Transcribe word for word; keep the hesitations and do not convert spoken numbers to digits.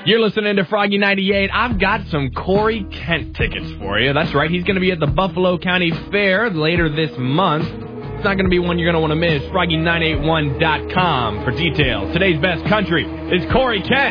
You're listening to Froggy ninety-eight. I've got some Corey Kent tickets for you. That's right. He's going to be at the Buffalo County Fair later this month. It's not going to be one you're going to want to miss. Froggy nine eight one dot com for details. Today's best country is Corey Kent.